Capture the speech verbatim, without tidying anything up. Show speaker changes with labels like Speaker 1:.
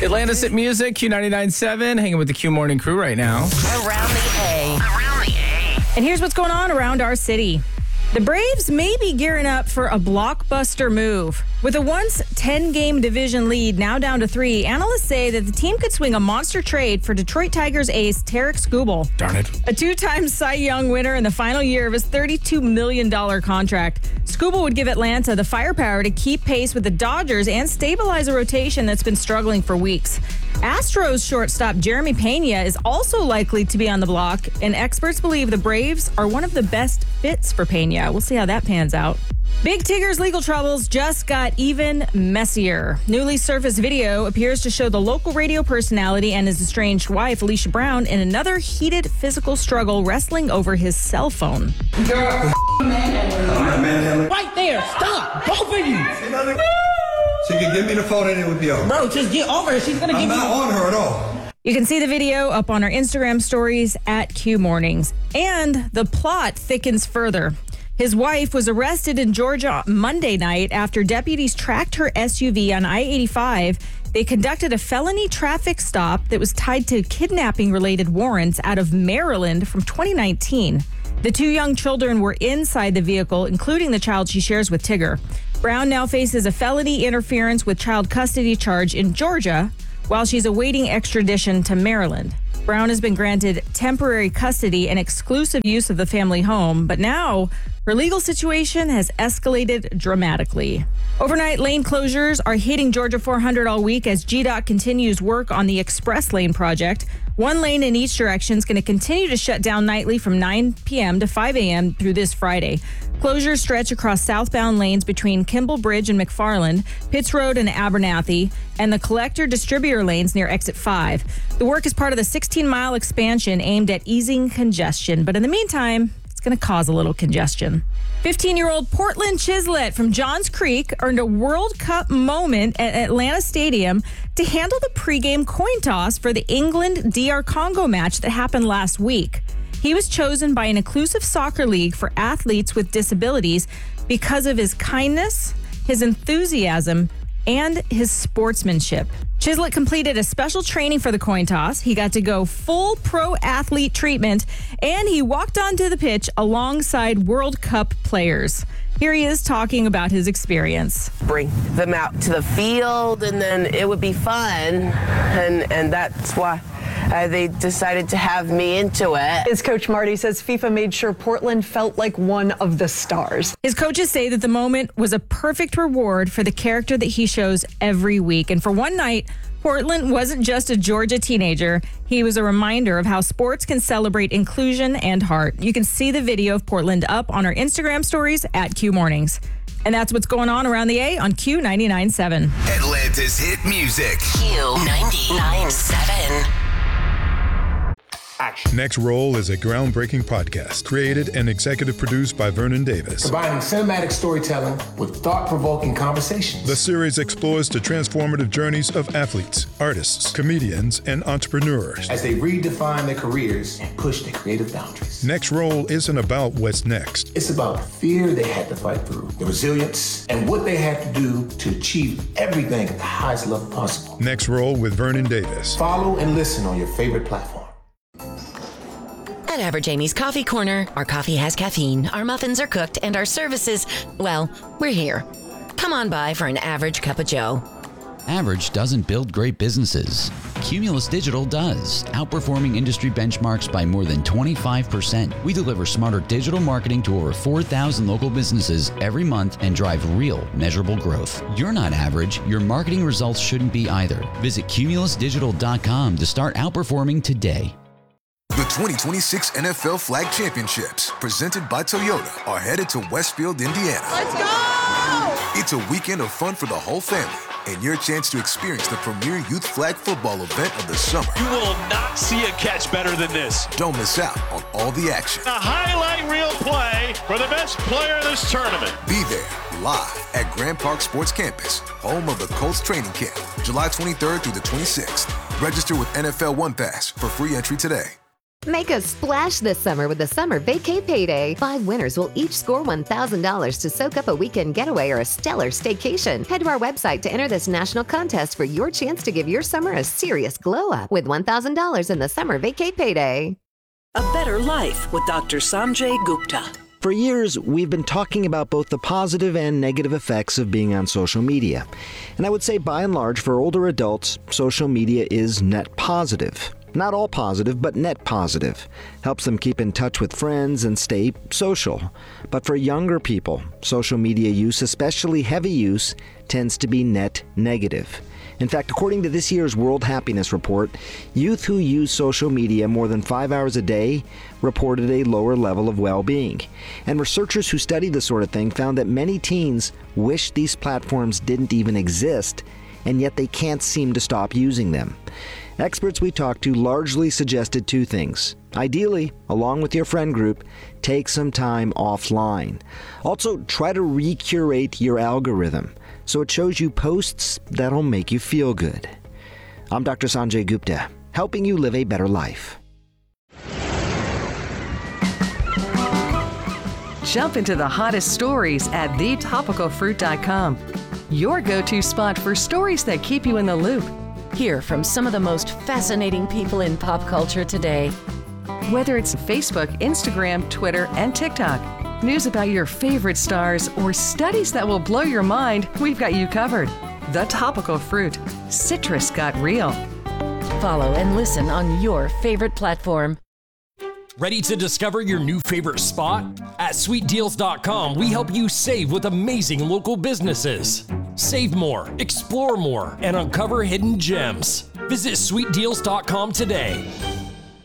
Speaker 1: Atlantis at Music, Q ninety-nine point seven, hanging with the Q Morning crew right now.
Speaker 2: Around the A. Around the A.
Speaker 3: And here's what's going on around our city. The Braves may be gearing up for a blockbuster move. With a once ten-game division lead now down to three, analysts say that the team could swing a monster trade for Detroit Tigers ace Tarek Skubal.
Speaker 1: Darn it.
Speaker 3: A two-time Cy Young winner in the final year of his thirty-two million dollars contract. Skubal would give Atlanta the firepower to keep pace with the Dodgers and stabilize a rotation that's been struggling for weeks. Astros shortstop Jeremy Pena is also likely to be on the block, and experts believe the Braves are one of the best fits for Pena. We'll see how that pans out. Big Tigger's legal troubles just got even messier. Newly surfaced video appears to show the local radio personality and his estranged wife, Alicia Brown, in another heated physical struggle wrestling over his cell phone.
Speaker 4: Girl, man.
Speaker 5: Right there, stop, both of you.
Speaker 4: She could give me the phone and it would be over.
Speaker 5: Bro, just get over her. She's gonna
Speaker 4: I'm
Speaker 5: give
Speaker 4: not
Speaker 5: you.
Speaker 4: on her at all.
Speaker 3: You can see the video up on our Instagram stories at Q Mornings. And the plot thickens further. His wife was arrested in Georgia Monday night after deputies tracked her S U V on I eighty-five. They conducted a felony traffic stop that was tied to kidnapping-related warrants out of Maryland from twenty nineteen. The two young children were inside the vehicle, including the child she shares with Tigger. Brown now faces a felony interference with child custody charge in Georgia while she's awaiting extradition to Maryland. Brown has been granted temporary custody and exclusive use of the family home, but now her legal situation has escalated dramatically. Overnight lane closures are hitting Georgia four hundred all week as G D O T continues work on the Express Lane project. One lane in each direction is going to continue to shut down nightly from nine p.m. to five a.m. through this Friday. Closures stretch across southbound lanes between Kimball Bridge and McFarland, Pitts Road and Abernathy, and the collector distributor lanes near Exit five. The work is part of the sixteen-mile expansion aimed at easing congestion, but in the meantime, it's going to cause a little congestion. fifteen-year-old Portland Chislett from Johns Creek earned a World Cup moment at Atlanta Stadium to handle the pregame coin toss for the England-D R Congo match that happened last week. He was chosen by an inclusive soccer league for athletes with disabilities because of his kindness, his enthusiasm, and his sportsmanship. Chislett completed a special training for the coin toss. He got to go full pro athlete treatment, and he walked onto the pitch alongside World Cup players. Here he is talking about his experience.
Speaker 2: Bring them out to the field, and then it would be fun, and and that's why uh, they decided to have me into it.
Speaker 6: His coach Marty says FIFA made sure Portland felt like one of the stars.
Speaker 3: His coaches say that the moment was a perfect reward for the character that he shows every week. And for one night, Portland wasn't just a Georgia teenager. He was a reminder of how sports can celebrate inclusion and heart. You can see the video of Portland up on our Instagram stories at Q Mornings. And that's what's going on around the A on Q ninety-nine point seven.
Speaker 7: Atlanta's hit music.
Speaker 2: Q ninety-nine point seven.
Speaker 8: Next Roll is a groundbreaking podcast created and executive produced by Vernon Davis.
Speaker 9: Combining cinematic storytelling with thought-provoking conversations.
Speaker 8: The series explores the transformative journeys of athletes, artists, comedians, and entrepreneurs
Speaker 9: as they redefine their careers and push their creative boundaries.
Speaker 8: Next Roll isn't about what's next.
Speaker 9: It's about the fear they had to fight through, the resilience, and what they had to do to achieve everything at the highest level possible.
Speaker 8: Next Roll with Vernon Davis.
Speaker 9: Follow and listen on your favorite platform.
Speaker 2: At Average Amy's Coffee Corner, our coffee has caffeine, our muffins are cooked, and our services, well, we're here. Come on by for an average cup of joe.
Speaker 10: Average doesn't build great businesses. Cumulus Digital does, outperforming industry benchmarks by more than twenty-five percent. We deliver smarter digital marketing to over four thousand local businesses every month and drive real, measurable growth. You're not average. Your marketing results shouldn't be either. Visit cumulus digital dot com to start outperforming today.
Speaker 7: The twenty twenty-six N F L Flag Championships, presented by Toyota, are headed to Westfield, Indiana.
Speaker 11: Let's go!
Speaker 7: It's a weekend of fun for the whole family and your chance to experience the premier youth flag football event of the summer.
Speaker 12: You will not see a catch better than this.
Speaker 7: Don't miss out on all the action.
Speaker 12: A highlight reel play for the best player of this tournament.
Speaker 7: Be there live at Grand Park Sports Campus, home of the Colts training camp, July twenty-third through the twenty-sixth. Register with N F L One Pass for free entry today.
Speaker 11: Make a splash this summer with the Summer Vacay Payday. Five winners will each score one thousand dollars to soak up a weekend getaway or a stellar staycation. Head to our website to enter this national contest for your chance to give your summer a serious glow up with one thousand dollars in the Summer Vacay Payday.
Speaker 13: A better life with Doctor Sanjay Gupta.
Speaker 14: For years, we've been talking about both the positive and negative effects of being on social media. And I would say, by and large, for older adults, social media is net positive. Not all positive, but net positive. Helps them keep in touch with friends and stay social. But for younger people, social media use, especially heavy use, tends to be net negative. In fact, according to this year's World Happiness Report, youth who use social media more than five hours a day reported a lower level of well-being. And researchers who studied this sort of thing found that many teens wish these platforms didn't even exist, and yet they can't seem to stop using them. Experts we talked to largely suggested two things. Ideally, along with your friend group, take some time offline. Also, try to recurate your algorithm so it shows you posts that'll make you feel good. I'm Doctor Sanjay Gupta, helping you live a better life.
Speaker 15: Jump into the hottest stories at the topical fruit dot com. Your go-to spot for stories that keep you in the loop.
Speaker 2: Hear from some of the most fascinating people in pop culture today.
Speaker 15: Whether it's Facebook, Instagram, Twitter, and TikTok, news about your favorite stars, or studies that will blow your mind, we've got you covered. The Topical Fruit. Citrus got real.
Speaker 2: Follow and listen on your favorite platform.
Speaker 16: Ready to discover your new favorite spot? At sweet deals dot com, we help you save with amazing local businesses. Save more, explore more, and uncover hidden gems. Visit sweet deals dot com today.